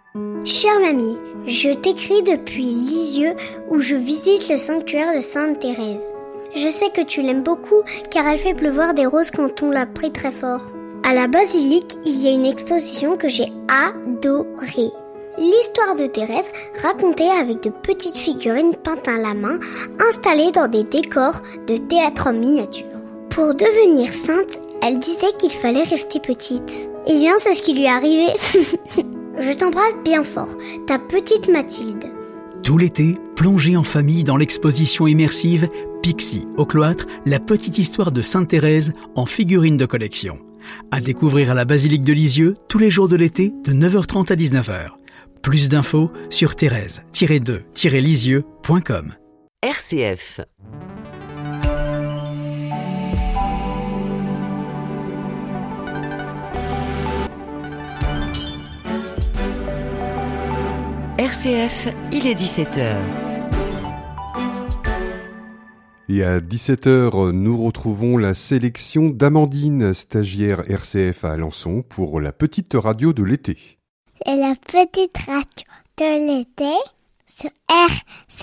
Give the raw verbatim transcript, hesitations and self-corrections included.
Chère mamie, je t'écris depuis Lisieux où je visite le sanctuaire de Sainte Thérèse. Je sais que tu l'aimes beaucoup car elle fait pleuvoir des roses quand on la prie très fort. À la basilique, il y a une exposition que j'ai adorée. L'histoire de Thérèse racontée avec de petites figurines peintes à la main installées dans des décors de théâtre en miniature. Pour devenir sainte, elle disait qu'il fallait rester petite. Et bien, c'est ce qui lui est arrivé. Je t'embrasse bien fort, ta petite Mathilde. Tout l'été, plongez en famille dans l'exposition immersive Pixie au cloître, la petite histoire de Sainte Thérèse en figurines de collection. À découvrir à la basilique de Lisieux tous les jours de l'été de neuf heures trente à dix-neuf heures. Plus d'infos sur thérèse tiret deux tiret lisieux point com. R C F. R C F, il est dix-sept heures. Et à dix-sept heures, nous retrouvons la sélection d'Amandine, stagiaire R C F à Alençon, pour la petite radio de l'été. Et la petite radio de l'été sur R C F.